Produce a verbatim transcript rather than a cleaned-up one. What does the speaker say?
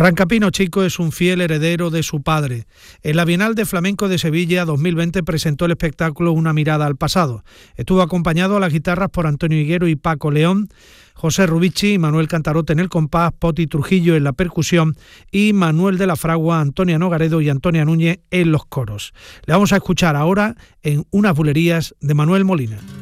Rancapino Chico es un fiel heredero de su padre. En la Bienal de Flamenco de Sevilla dos mil veinte presentó el espectáculo Una mirada al pasado. Estuvo acompañado a las guitarras por Antonio Higuero y Paco León, José Rubici y Manuel Cantarote en el compás, Poti Trujillo en la percusión y Manuel de la Fragua, Antonia Nogaredo y Antonia Núñez en los coros. Le vamos a escuchar ahora en Unas bulerías de Manuel Molina.